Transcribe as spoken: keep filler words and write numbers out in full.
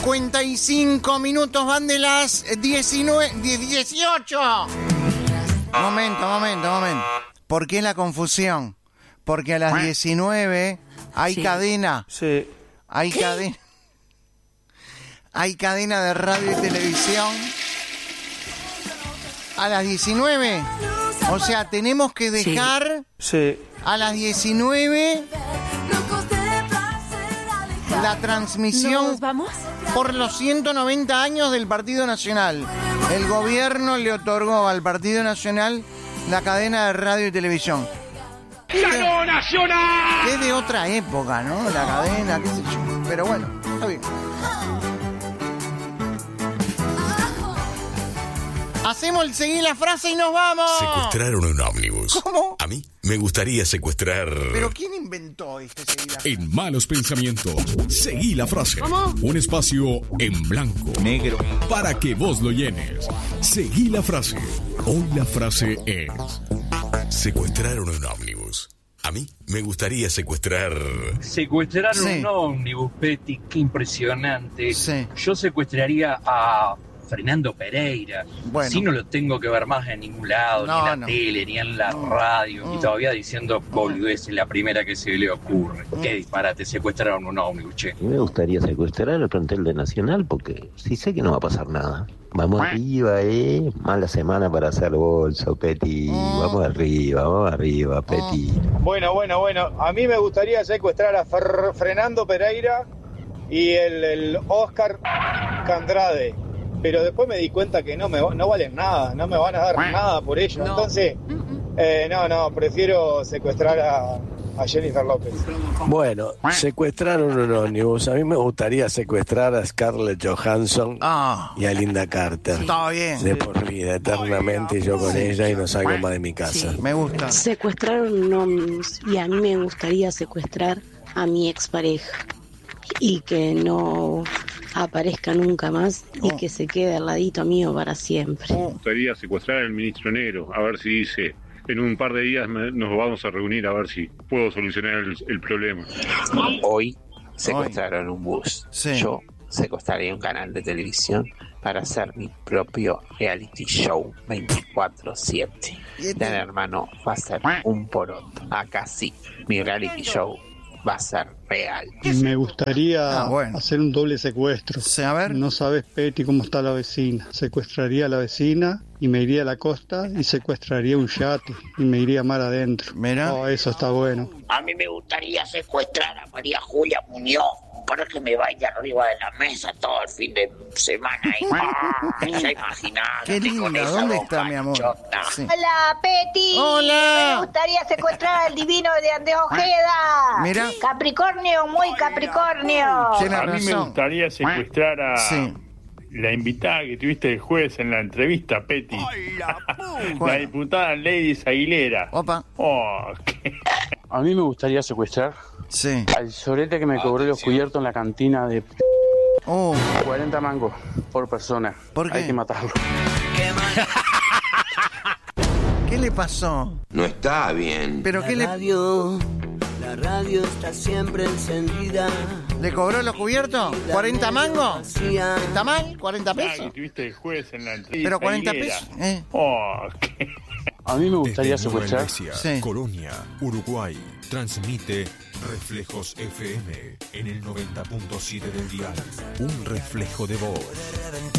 cincuenta y cinco minutos van de las diecinueve, dieciocho. Momento, momento, momento. ¿Por qué la confusión? Porque a las diecinueve hay sí. cadena. Sí. Hay cadena. Hay cadena de radio y televisión. A las diecinueve. O sea, tenemos que dejar sí. Sí. a las diecinueve la transmisión. ¿Nos vamos? Por los ciento noventa años del Partido Nacional. El gobierno le otorgó al Partido Nacional la cadena de radio y televisión. ¡Ganó Nacional! Es de otra época, ¿no? La cadena, qué sé yo. Pero bueno, está bien. Hacemos el seguir la frase y nos vamos. Secuestraron un ómnibus. ¿Cómo? A mí me gustaría secuestrar... ¿Pero quién inventó este seguir la frase? En Malos Pensamientos, seguí la frase. ¿Cómo? Un espacio en blanco, negro, para que vos lo llenes. Seguí la frase. Hoy la frase es... Secuestraron un ómnibus. A mí me gustaría secuestrar... Secuestraron sí. un ómnibus, Petty, qué impresionante. Sí. Yo secuestraría a Fernando Pereira. Bueno. Así no lo tengo que ver más en ningún lado, No, ni en la no. tele, ni en la Mm. radio, Mm. y todavía diciendo boludeces, la primera que se le ocurre. Mm. Qué disparate, secuestraron un ómnibus, che. Me gustaría secuestrar el plantel de Nacional porque sí sé que no va a pasar nada. Vamos arriba, eh. Mala semana para hacer bolso, Petty. Vamos arriba, vamos arriba, Petty. Bueno, bueno, bueno. A mí me gustaría secuestrar a Fer- Fernando Pereira y el, el Oscar Candrade. Pero después me di cuenta que no me no valen nada, no me van a dar nada por ello. No. Entonces, eh, no, no, prefiero secuestrar a, a Jennifer López. Bueno, secuestraron un ómnibus. A mí me gustaría secuestrar a Scarlett Johansson Ah, y a Linda Carter. está bien. De por vida, eternamente, y yo con ella y no salgo más de mi casa. Me gusta. Secuestraron un ómnibus y a mí me gustaría secuestrar a mi expareja y que no aparezca nunca más y Oh. que se quede al ladito mío para siempre. Oh. Me gustaría secuestrar al ministro Negro, a ver si dice, en un par de días me- nos vamos a reunir a ver si puedo solucionar el, el problema. Hoy secuestraron un bus. Sí. Yo secuestraría un canal de televisión para hacer mi propio reality show veinticuatro siete. ¿Y este? Gran Hermano va a ser un poroto. Acá sí, mi reality show va a ser real. Me gustaría Ah, bueno. hacer un doble secuestro. Sí, a ver. No sabes, Petty, cómo está la vecina. Secuestraría a la vecina y me iría a la costa y secuestraría un yate y me iría mar adentro. Mira. Oh, eso está bueno. A mí me gustaría secuestrar a María Julia Muñoz para que me vaya arriba de la mesa todo el fin de semana. Y, ah, ya imaginaba. Qué linda, ¿dónde está mi amor? Sí. Hola, Petty. Hola. Me gustaría secuestrar al divino de Andrés Ojeda. Mira. Capricornio, muy Capricornio. Tiene A mí me razón. gustaría secuestrar a Sí. la invitada que tuviste el jueves en la entrevista, Petty. La Bueno. diputada Lady Aguilera. Opa. Oh, qué... A mí me gustaría secuestrar Sí. al sorete que me cobró los cubiertos en la cantina de Oh. cuarenta mangos por persona. ¿Por qué? Hay que matarlo. ¿Qué le pasó? No está bien. ¿Pero qué le... radio, la radio está siempre encendida. ¿Le cobró los cubiertos? ¿cuarenta mangos? ¿Está mal? ¿cuarenta Ah, que pesos? tuviste el jueves en la entrevista. ¿Pero cuarenta Aguilera. pesos? ¿Eh? Oh, qué... A mí me gustaría Desde Nueva secuestrar. Helvecia, Sí. Colonia, Uruguay. Transmite Reflejos F M en el noventa punto siete del dial. Un reflejo de voz.